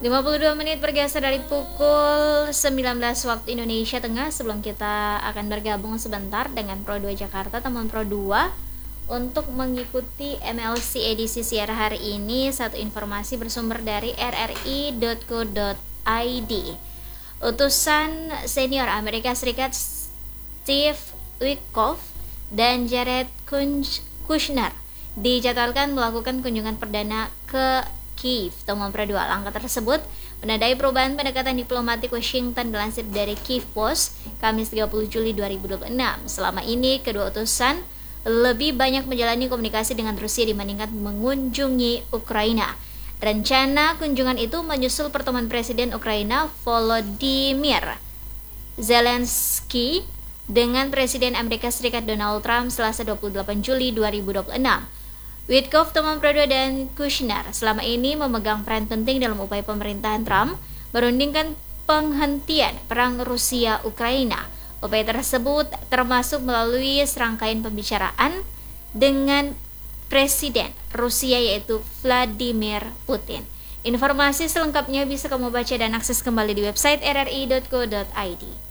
52 menit bergeser dari pukul 19 waktu Indonesia Tengah. Sebelum kita akan bergabung sebentar dengan Pro 2 Jakarta, teman Pro 2, untuk mengikuti MLC edisi siar hari ini, satu informasi bersumber dari rri.co.id. Utusan senior Amerika Serikat Steve Witkoff dan Jared Kushner dijadwalkan melakukan kunjungan perdana ke Kiev. Temuan Pro 2, langkah tersebut menandai perubahan pendekatan diplomatik Washington, dilansir dari Kiev Post Kamis 30 Juli 2026. Selama ini kedua utusan lebih banyak menjalani komunikasi dengan Rusia dibandingkan mengunjungi Ukraina. Rencana kunjungan itu menyusul pertemuan Presiden Ukraina Volodymyr Zelensky dengan Presiden Amerika Serikat Donald Trump Selasa 28 Juli 2026. Witkoff, teman Pro 2, dan Kushner selama ini memegang peran penting dalam upaya pemerintahan Trump merundingkan penghentian perang Rusia-Ukraina. Upaya tersebut termasuk melalui serangkaian pembicaraan dengan Presiden Rusia yaitu Vladimir Putin. Informasi selengkapnya bisa kamu baca dan akses kembali di website rri.co.id.